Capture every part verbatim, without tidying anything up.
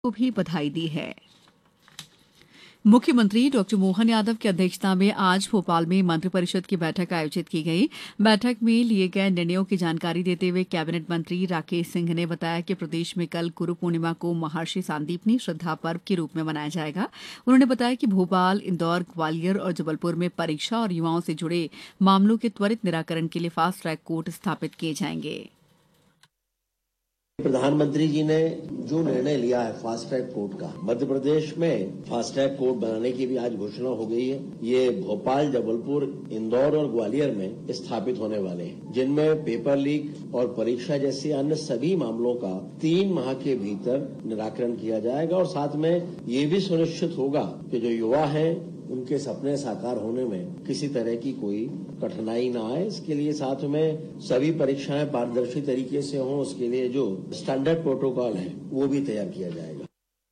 को भी बधाई दी है। मुख्यमंत्री डॉक्टर मोहन यादव की अध्यक्षता में आज भोपाल में मंत्रिपरिषद की बैठक आयोजित की गई। बैठक में लिए गए निर्णयों की जानकारी देते हुए कैबिनेट मंत्री राकेश सिंह ने बताया कि प्रदेश में कल गुरु पूर्णिमा को महर्षि सांदीपनी श्रद्धा पर्व के रूप में मनाया जाएगा। उन्होंने बताया कि भोपाल, इंदौर, ग्वालियर और जबलपुर में परीक्षा और युवाओं से जुड़े मामलों के त्वरित निराकरण के लिए फास्ट ट्रैक कोर्ट स्थापित किए जाएंगे। प्रधानमंत्री जी ने जो निर्णय लिया है फास्ट ट्रैक कोर्ट का, मध्य प्रदेश में फास्ट ट्रैक कोर्ट बनाने की भी आज घोषणा हो गई है। ये भोपाल, जबलपुर, इंदौर और ग्वालियर में स्थापित होने वाले हैं, जिनमें पेपर लीक और परीक्षा जैसे अन्य सभी मामलों का तीन माह के भीतर निराकरण किया जाएगा और साथ में ये भी सुनिश्चित होगा कि जो युवा हैं उनके सपने साकार होने में किसी तरह की कोई कठिनाई ना आए। इसके लिए साथ में सभी परीक्षाएं पारदर्शी तरीके से हों, उसके लिए जो स्टैंडर्ड प्रोटोकॉल है वो भी तैयार किया जाएगा।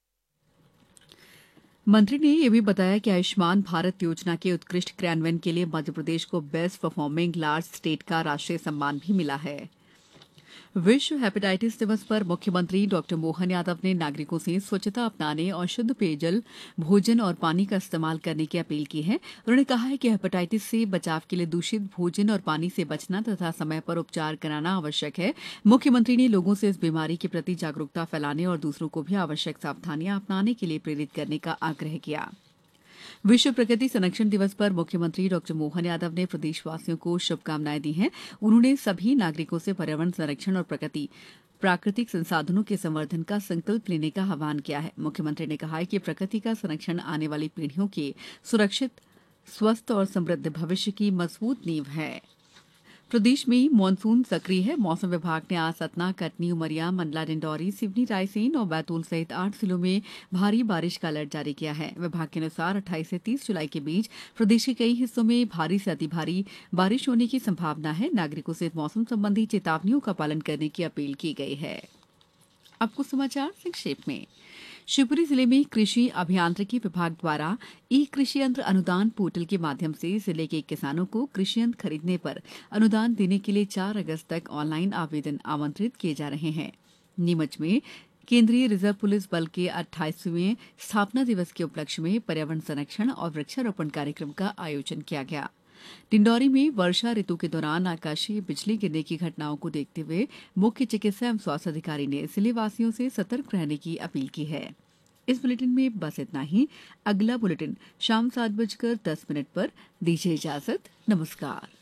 मंत्री ने यह भी बताया कि आयुष्मान भारत योजना के उत्कृष्ट क्रियान्वयन के लिए मध्य प्रदेश को बेस्ट परफॉर्मिंग लार्ज स्टेट का राष्ट्रीय सम्मान भी मिला है। विश्व हेपेटाइटिस दिवस पर मुख्यमंत्री डॉक्टर मोहन यादव ने नागरिकों से स्वच्छता अपनाने और शुद्ध पेयजल, भोजन और पानी का इस्तेमाल करने की अपील की है। उन्होंने कहा है कि हेपेटाइटिस से बचाव के लिए दूषित भोजन और पानी से बचना तथा समय पर उपचार कराना आवश्यक है। मुख्यमंत्री ने लोगों से इस बीमारी के प्रति जागरूकता फैलाने और दूसरों को भी आवश्यक सावधानियां अपनाने के लिए प्रेरित करने का आग्रह किया। विश्व प्रकृति संरक्षण दिवस पर मुख्यमंत्री डॉक्टर मोहन यादव ने प्रदेशवासियों को शुभकामनाएं दी हैं। उन्होंने सभी नागरिकों से पर्यावरण संरक्षण और प्रकृति प्राकृतिक संसाधनों के संवर्धन का संकल्प लेने का आह्वान किया है। मुख्यमंत्री ने कहा है कि प्रकृति का संरक्षण आने वाली पीढ़ियों के सुरक्षित, स्वस्थ और समृद्ध भविष्य की मजबूत नींव है। प्रदेश में मानसून सक्रिय है। मौसम विभाग ने आज सतना, कटनी, उमरिया, मंडला, डिंडौरी, सिवनी, रायसेन और बैतूल सहित आठ जिलों में भारी बारिश का अलर्ट जारी किया है। विभाग के अनुसार अट्ठाईस से तीस जुलाई के बीच प्रदेश के कई हिस्सों में भारी से अति भारी बारिश होने की संभावना है। नागरिकों से मौसम संबंधी चेतावनियों का पालन करने की अपील की गई है। अब कुछ समाचार संक्षेप में। शिवपुरी जिले में कृषि अभियांत्रिकी विभाग द्वारा ई कृषि यंत्र अनुदान पोर्टल के माध्यम से जिले के किसानों को कृषि यंत्र खरीदने पर अनुदान देने के लिए चार अगस्त तक ऑनलाइन आवेदन आमंत्रित किए जा रहे हैं। नीमच में केंद्रीय रिजर्व पुलिस बल के अट्ठाईसवें स्थापना दिवस के उपलक्ष्य में पर्यावरण संरक्षण और वृक्षारोपण कार्यक्रम का आयोजन किया गया। डिंडौरी में वर्षा ऋतु के दौरान आकाशीय बिजली गिरने की घटनाओं को देखते हुए मुख्य चिकित्सा एवं स्वास्थ्य अधिकारी ने जिले वासियों से सतर्क रहने की अपील की है। इस बुलेटिन में बस इतना ही। अगला बुलेटिन शाम सात बजकर दस मिनट पर। दीजिए इजाजत। नमस्कार।